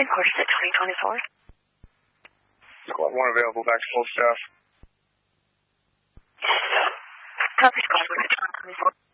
Headquarters at 2024. Squad 1 available, back to full staff. Copy, Squad 1 at 2024.